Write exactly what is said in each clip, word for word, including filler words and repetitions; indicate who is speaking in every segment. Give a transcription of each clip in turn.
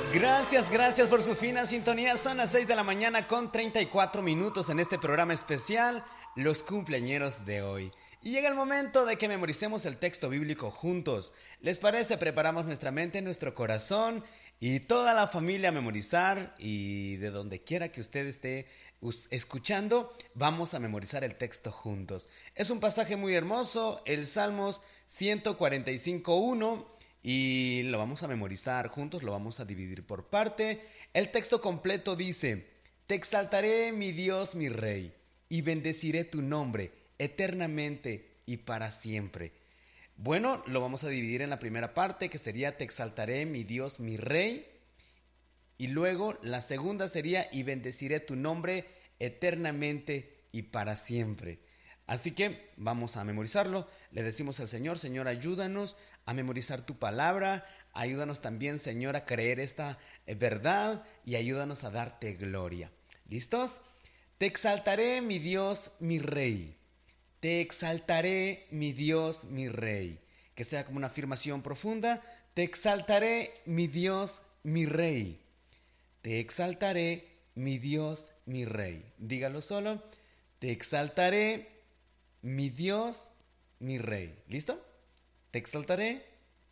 Speaker 1: Gracias, gracias por su fina sintonía. Son las seis de la mañana con treinta y cuatro minutos en este programa especial, Los Cumpleañeros de hoy. Y llega el momento de que memoricemos el texto bíblico juntos. ¿Les parece? Preparamos nuestra mente, nuestro corazón y toda la familia a memorizar. Y de donde quiera que usted esté escuchando, vamos a memorizar el texto juntos. Es un pasaje muy hermoso, el Salmos ciento cuarenta y cinco, uno. Y lo vamos a memorizar juntos, lo vamos a dividir por parte. El texto completo dice: Te exaltaré, mi Dios, mi Rey, y bendeciré tu nombre eternamente y para siempre. Bueno, lo vamos a dividir en la primera parte, que sería: Te exaltaré, mi Dios, mi Rey. Y luego la segunda sería: Y bendeciré tu nombre eternamente y para siempre. Así que vamos a memorizarlo. Le decimos al Señor: Señor, ayúdanos a memorizar tu palabra. Ayúdanos también, Señor, a creer esta verdad y ayúdanos a darte gloria. ¿Listos? Te exaltaré, mi Dios, mi Rey. Te exaltaré, mi Dios, mi Rey. Que sea como una afirmación profunda. Te exaltaré, mi Dios, mi Rey. Te exaltaré, mi Dios, mi Rey. Dígalo solo. Te exaltaré, mi Dios, mi Rey. ¿Listo? Te exaltaré.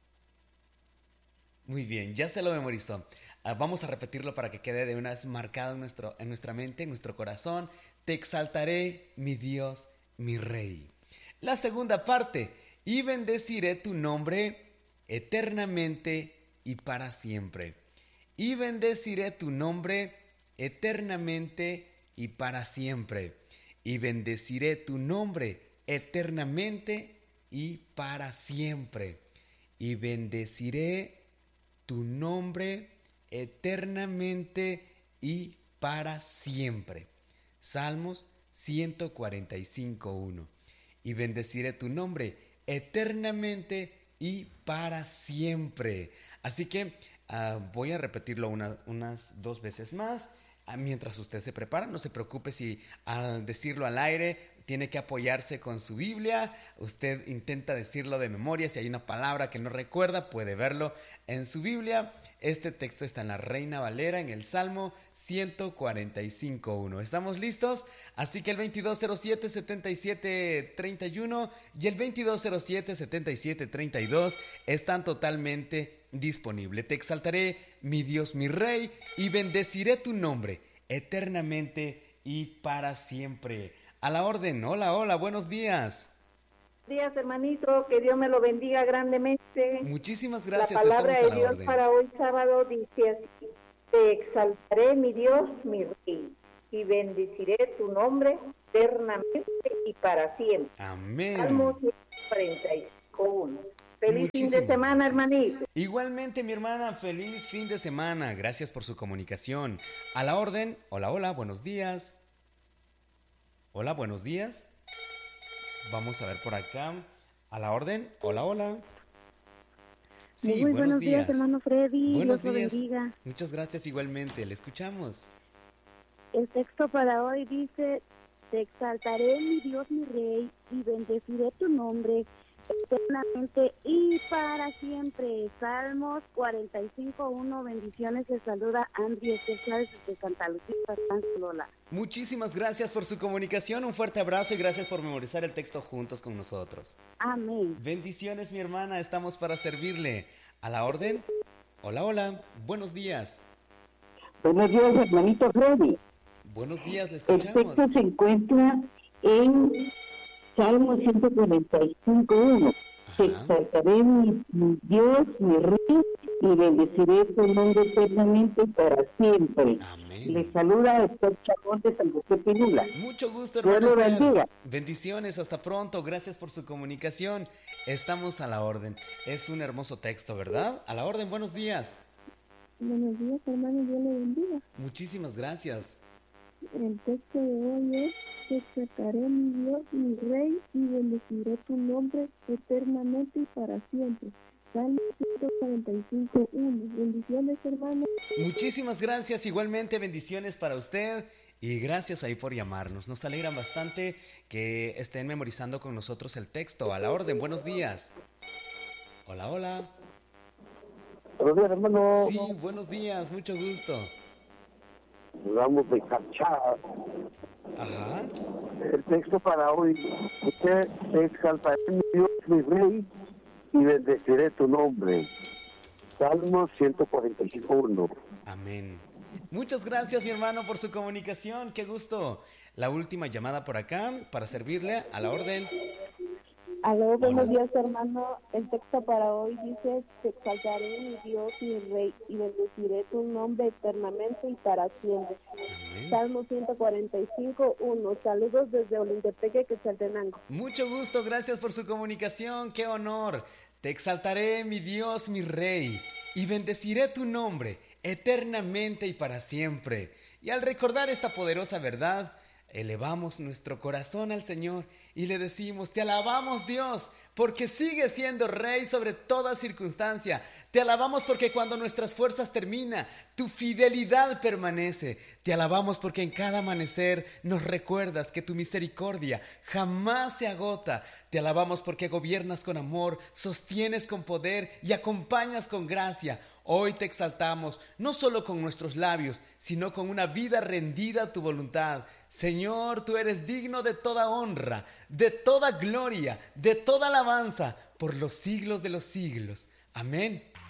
Speaker 1: Muy bien, ya se lo memorizó. Uh, vamos a repetirlo para que quede de una vez marcado en, nuestro, en nuestra mente, en nuestro corazón. Te exaltaré, mi Dios, mi Rey. La segunda parte: Y bendeciré tu nombre eternamente y para siempre. Y bendeciré tu nombre eternamente y para siempre. Y bendeciré tu nombre eternamente y para siempre. Y bendeciré tu nombre eternamente y para siempre. Salmos ciento cuarenta y cinco, uno. Y bendeciré tu nombre eternamente y para siempre. Así que uh, voy a repetirlo una, unas dos veces más. Mientras usted se prepara, no se preocupe si al decirlo al aire tiene que apoyarse con su Biblia. Usted intenta decirlo de memoria. Si hay una palabra que no recuerda, puede verlo en su Biblia. Este texto está en la Reina Valera, en el Salmo ciento cuarenta y cinco, uno. ¿Estamos listos? Así que el veintidós cero siete, setenta y siete, treinta y uno y el veintidós cero siete, setenta y siete, treinta y dos están totalmente disponibles. Te exaltaré, mi Dios, mi Rey, y bendeciré tu nombre eternamente y para siempre. A la orden. Hola, hola, buenos días.
Speaker 2: Buenos días, hermanito, que Dios me lo bendiga grandemente.
Speaker 1: Muchísimas gracias.
Speaker 2: La palabra
Speaker 1: Estamos a
Speaker 2: de
Speaker 1: la
Speaker 2: Dios
Speaker 1: orden.
Speaker 2: para hoy sábado dice así: Te exaltaré, mi Dios, mi Rey, y bendeciré tu nombre eternamente y para siempre.
Speaker 1: Amén.
Speaker 2: Salmo ciento cuarenta y cinco, uno. Feliz Muchísimas fin de semana, gracias, hermanito.
Speaker 1: Igualmente, mi hermana, feliz fin de semana. Gracias por su comunicación. A la orden. Hola, hola, buenos días. Hola, buenos días. Vamos a ver por acá. A la orden. Hola, hola.
Speaker 3: Sí, Muy buenos, buenos días. días, hermano Freddy.
Speaker 1: Buenos
Speaker 3: Dios
Speaker 1: días.
Speaker 3: Lo bendiga.
Speaker 1: Muchas gracias igualmente. Le escuchamos.
Speaker 3: El texto para hoy dice: Te exaltaré, mi Dios, mi Rey, y bendeciré tu nombre eternamente y para siempre. Salmos cuarenta y cinco, uno. Bendiciones, les saluda Andri Especiales desde Santa Lucía, San Lola.
Speaker 1: Muchísimas gracias por su comunicación, un fuerte abrazo y gracias por memorizar el texto juntos con nosotros.
Speaker 3: Amén.
Speaker 1: Bendiciones, mi hermana, estamos para servirle. ¿A la orden? Hola, hola, buenos días.
Speaker 4: Buenos días, hermanito Freddy.
Speaker 1: Buenos días, le escuchamos.
Speaker 4: El texto se encuentra en Salmo ciento cuarenta y cinco, uno. Te exaltaré, mi, mi Dios, mi Rey, y bendeciré tu nombre eternamente para siempre.
Speaker 1: Amén.
Speaker 4: Le saluda Esther Chacón de San José Pinula.
Speaker 1: Mucho gusto, hermano Esther. Bendiciones, hasta pronto. Gracias por su comunicación. Estamos a la orden. Es un hermoso texto, ¿verdad? A la orden, buenos días.
Speaker 3: Buenos días, hermano, Dios le bendiga.
Speaker 1: Muchísimas gracias.
Speaker 3: El texto de hoy es: Te exaltaré, mi Dios, mi Rey, y bendeciré tu nombre eternamente y para siempre. Salmo ciento cuarenta y cinco, uno. Bendiciones, hermano.
Speaker 1: Muchísimas gracias, igualmente bendiciones para usted y gracias ahí por llamarnos. Nos alegra bastante que estén memorizando con nosotros el texto. A la orden, buenos días. Hola, hola.
Speaker 5: Buenos días, hermano.
Speaker 1: Sí, buenos días, mucho gusto.
Speaker 5: Vamos de Cachá.
Speaker 1: Ajá.
Speaker 5: El texto para hoy dice: te exaltaré, mi Dios, mi Rey, y bendeciré tu nombre. Salmo ciento cuarenta y cinco, uno.
Speaker 1: Amén. Muchas gracias, mi hermano, por su comunicación. Qué gusto. La última llamada por acá para servirle a la orden.
Speaker 3: Aló, buenos
Speaker 1: Hola.
Speaker 3: días, hermano. El texto para hoy dice: te exaltaré, mi Dios, mi Rey, y bendeciré tu nombre eternamente y para siempre.
Speaker 1: Amén.
Speaker 3: Salmo ciento cuarenta y cinco, uno. Saludos desde Olintepeque, Quetzaltenango.
Speaker 1: Mucho gusto, gracias por su comunicación. Qué honor. Te exaltaré, mi Dios, mi Rey, y bendeciré tu nombre eternamente y para siempre. Y al recordar esta poderosa verdad, elevamos nuestro corazón al Señor y le decimos: te alabamos, Dios, porque sigues siendo Rey sobre toda circunstancia. Te alabamos porque cuando nuestras fuerzas terminan, tu fidelidad permanece. Te alabamos porque en cada amanecer nos recuerdas que tu misericordia jamás se agota. Te alabamos porque gobiernas con amor, sostienes con poder y acompañas con gracia. Hoy te exaltamos, no solo con nuestros labios, sino con una vida rendida a tu voluntad. Señor, tú eres digno de toda honra, de toda gloria, de toda alabanza, por los siglos de los siglos. Amén.